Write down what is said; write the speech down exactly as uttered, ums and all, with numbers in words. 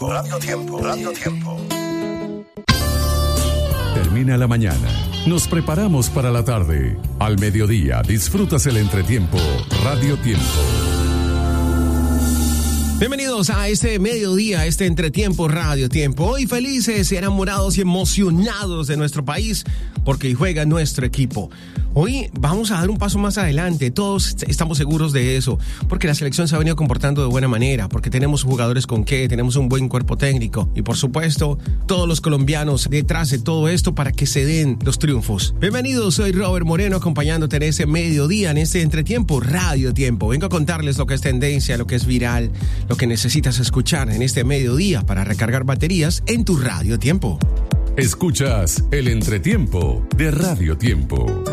Tiempo. Radio Tiempo. Radio Tiempo. Termina la mañana. Nos preparamos para la tarde. Al mediodía disfrutas el entretiempo. Radio Tiempo. Bienvenidos a este mediodía, a este entretiempo Radio Tiempo. Hoy felices, enamorados y emocionados de nuestro país porque juega nuestro equipo. Hoy vamos a dar un paso más adelante, todos estamos seguros de eso, porque la selección se ha venido comportando de buena manera, porque tenemos jugadores con qué, tenemos un buen cuerpo técnico y por supuesto todos los colombianos detrás de todo esto para que se den los triunfos. Bienvenidos, soy Robert Moreno acompañándote en ese mediodía, en este entretiempo Radio Tiempo. Vengo a contarles lo que es tendencia, lo que es viral, lo que necesitas escuchar en este mediodía para recargar baterías en tu Radio Tiempo. Escuchas el entretiempo de Radio Tiempo.